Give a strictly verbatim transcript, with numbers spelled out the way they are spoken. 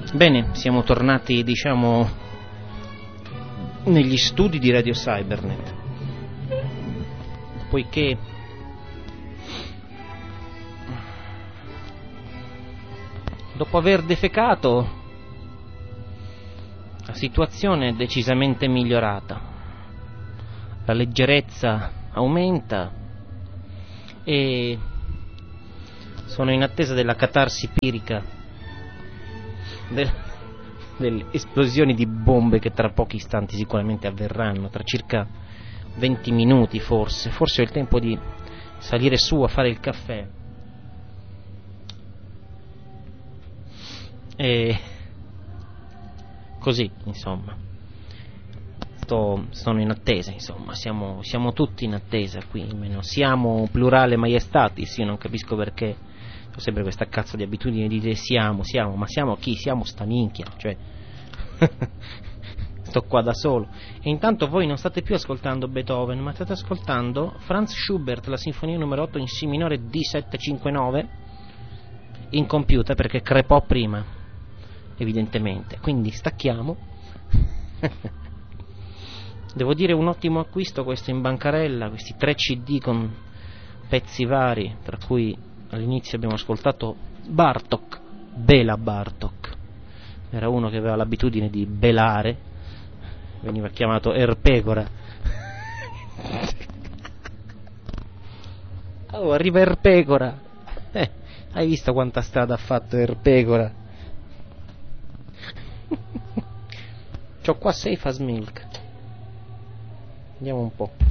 Bene, siamo tornati, diciamo, negli studi di Radio Cybernet, poiché dopo aver defecato la situazione è decisamente migliorata, la leggerezza aumenta e sono in attesa della catarsi pirica, del, delle esplosioni di bombe che tra pochi istanti sicuramente avverranno, tra circa venti minuti forse, forse ho il tempo di salire su a fare il caffè e così, insomma, sto, sono in attesa, insomma, siamo, siamo tutti in attesa qui, almeno siamo plurale maiestatis, io non capisco perché ho sempre questa cazzo di abitudine di dire siamo, siamo, ma siamo chi? Siamo sta minchia, cioè sto qua da solo. E intanto voi non state più ascoltando Beethoven, ma state ascoltando Franz Schubert, la sinfonia numero otto in Si minore D settecentocinquantanove, incompiuta perché crepò prima, evidentemente. Quindi stacchiamo. Devo dire un ottimo acquisto questo in bancarella, questi tre C D con pezzi vari, tra cui all'inizio abbiamo ascoltato Bartok, Bela Bartok, era uno che aveva l'abitudine di belare, veniva chiamato Erpegora. Oh, arriva Erpegora, eh, hai visto quanta strada ha fatto Erpegora? C'ho qua Safe as Milk, vediamo un po'.